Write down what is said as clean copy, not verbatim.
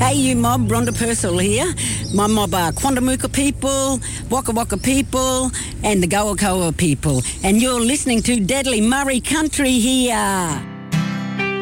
AU mob, Rhonda Purcell here. My mob are Quandamooka people, Waka Waka people and the Goakoa people. And you're listening to Deadly Murray Country here.